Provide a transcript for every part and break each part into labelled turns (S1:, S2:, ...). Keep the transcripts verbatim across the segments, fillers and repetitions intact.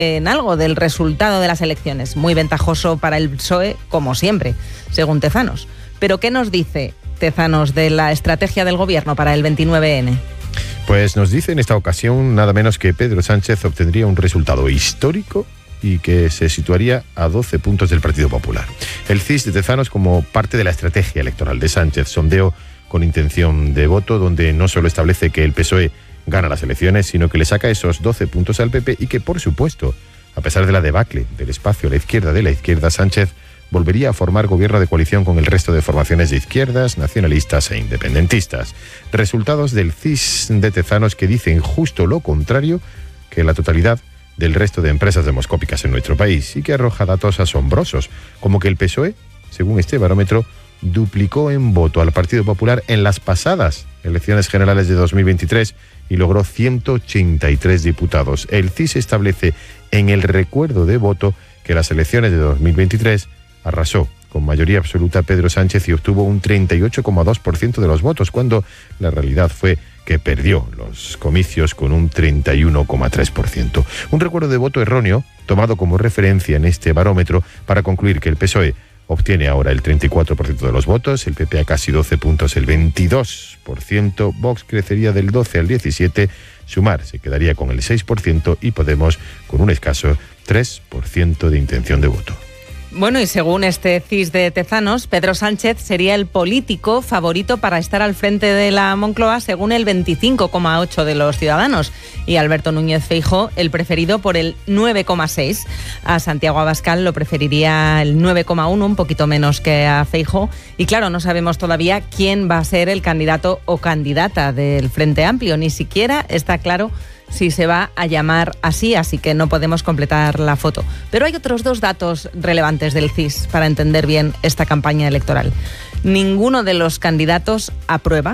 S1: en algo del resultado de las elecciones. Muy ventajoso para el P S O E, como siempre, según Tezanos. Pero ¿qué nos dice Tezanos de la estrategia del gobierno para el veintinueve ene?
S2: Pues nos dice en esta ocasión nada menos que Pedro Sánchez obtendría un resultado histórico y que se situaría a doce puntos del Partido Popular. El C I S de Tezanos como parte de la estrategia electoral de Sánchez, sondeo con intención de voto, donde no solo establece que el P S O E gana las elecciones, sino que le saca esos doce puntos al P P y que, por supuesto, a pesar de la debacle del espacio a la izquierda de la izquierda, Sánchez volvería a formar gobierno de coalición con el resto de formaciones de izquierdas, nacionalistas e independentistas. Resultados del C I S de Tezanos que dicen justo lo contrario que la totalidad del resto de empresas demoscópicas en nuestro país y que arroja datos asombrosos, como que el P S O E, según este barómetro, duplicó en voto al Partido Popular en las pasadas elecciones generales de dos mil veintitrés y logró ciento ochenta y tres diputados. El C I S establece en el recuerdo de voto que las elecciones de dos mil veintitrés arrasó con mayoría absoluta Pedro Sánchez y obtuvo un treinta y ocho coma dos por ciento de los votos, cuando la realidad fue que perdió los comicios con un treinta y uno coma tres por ciento. Un recuerdo de voto erróneo tomado como referencia en este barómetro para concluir que el P S O E obtiene ahora el treinta y cuatro por ciento de los votos, el P P a casi doce puntos, el veintidós por ciento, Vox crecería del doce al diecisiete, Sumar se quedaría con el seis por ciento y Podemos con un escaso tres por ciento de intención de voto.
S1: Bueno, y según este C I S de Tezanos, Pedro Sánchez sería el político favorito para estar al frente de la Moncloa según el veinticinco coma ocho por ciento de los ciudadanos y Alberto Núñez Feijóo el preferido por el nueve coma seis por ciento. A Santiago Abascal lo preferiría el nueve coma uno por ciento, un poquito menos que a Feijóo. Y claro, no sabemos todavía quién va a ser el candidato o candidata del Frente Amplio. Ni siquiera está claro si se va a llamar así, así que no podemos completar la foto. Pero hay otros dos datos relevantes del C I S para entender bien esta campaña electoral. Ninguno de los candidatos aprueba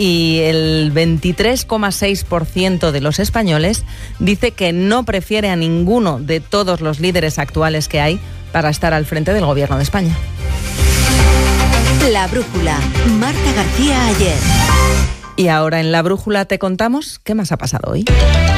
S1: y el veintitrés coma seis por ciento de los españoles dice que no prefiere a ninguno de todos los líderes actuales que hay para estar al frente del gobierno de España.
S3: La brújula. Marta García Ayer.
S1: Y ahora en La Brújula te contamos qué más ha pasado hoy.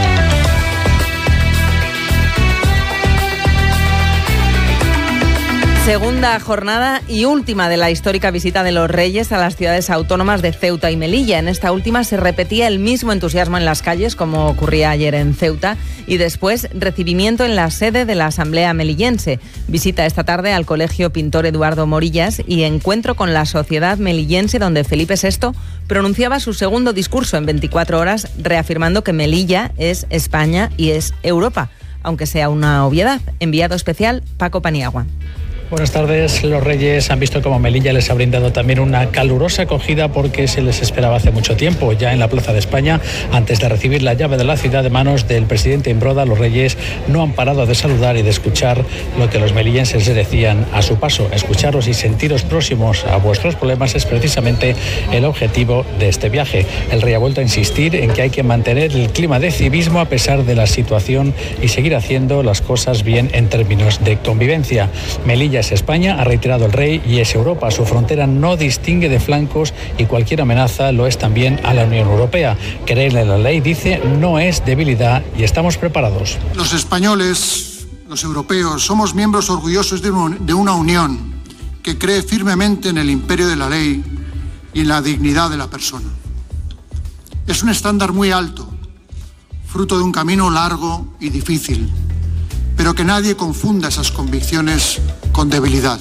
S1: Segunda jornada y última de la histórica visita de los Reyes a las ciudades autónomas de Ceuta y Melilla. En esta última se repetía el mismo entusiasmo en las calles, como ocurría ayer en Ceuta, y después recibimiento en la sede de la Asamblea melillense. Visita esta tarde al Colegio Pintor Eduardo Morillas y encuentro con la sociedad melillense, donde Felipe sexto pronunciaba su segundo discurso en veinticuatro horas, reafirmando que Melilla es España y es Europa, aunque sea una obviedad. Enviado especial, Paco Paniagua.
S4: Buenas tardes. Los Reyes han visto cómo Melilla les ha brindado también una calurosa acogida porque se les esperaba hace mucho tiempo. Ya en la Plaza de España, antes de recibir la llave de la ciudad de manos del presidente Imbroda, los Reyes no han parado de saludar y de escuchar lo que los melillenses les decían a su paso. Escucharos y sentiros próximos a vuestros problemas es precisamente el objetivo de este viaje. El Rey ha vuelto a insistir en que hay que mantener el clima de civismo a pesar de la situación y seguir haciendo las cosas bien en términos de convivencia. Melilla es España, ha reiterado el Rey, y es Europa. Su frontera no distingue de flancos y cualquier amenaza lo es también a la Unión Europea. Creer en la ley, dice, no es debilidad y estamos preparados.
S5: Los españoles, los europeos, somos miembros orgullosos de una unión que cree firmemente en el imperio de la ley y en la dignidad de la persona. Es un estándar muy alto, fruto de un camino largo y difícil, pero que nadie confunda esas convicciones con debilidad.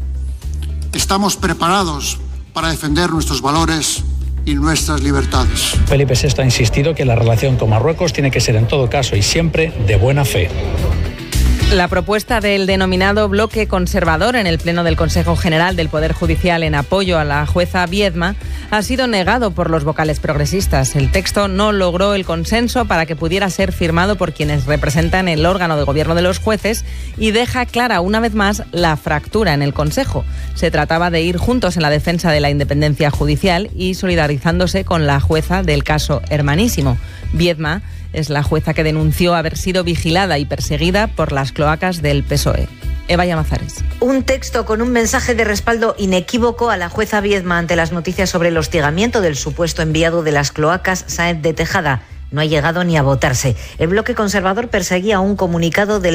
S5: Estamos preparados para defender nuestros valores y nuestras libertades.
S4: Felipe sexto ha insistido que la relación con Marruecos tiene que ser en todo caso y siempre de buena fe.
S1: La propuesta del denominado bloque conservador en el Pleno del Consejo General del Poder Judicial en apoyo a la jueza Viedma ha sido negado por los vocales progresistas. El texto no logró el consenso para que pudiera ser firmado por quienes representan el órgano de gobierno de los jueces y deja clara una vez más la fractura en el Consejo. Se trataba de ir juntos en la defensa de la independencia judicial y solidarizándose con la jueza del caso Hermanísimo. Viedma es la jueza que denunció haber sido vigilada y perseguida por las cloacas del P S O E. Eva Llamazares.
S6: Un texto con un mensaje de respaldo inequívoco a la jueza Viedma ante las noticias sobre el hostigamiento del supuesto enviado de las cloacas Sáenz de Tejada. No ha llegado ni a votarse. El bloque conservador perseguía un comunicado del